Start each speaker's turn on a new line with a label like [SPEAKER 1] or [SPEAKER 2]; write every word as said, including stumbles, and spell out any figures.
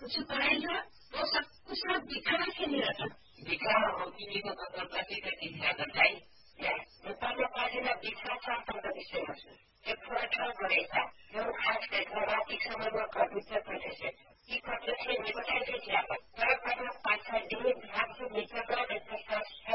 [SPEAKER 1] उससे पढ़ाइएगा वो सब कुछ सब दिखाने के लिए रहता दिखाना होती नहीं तो प्रकृति का चिंता करता है क्या नेपालमा पार्टीमा विकास सम्पन्न विषयमा छ एक फरक गरेका यो खास गरेर रातिक समयमा कविता प्रतिशत यी प्रत्यक्ष निकटाइकै थिए तर कथा पाठा दिने भाग से निकट र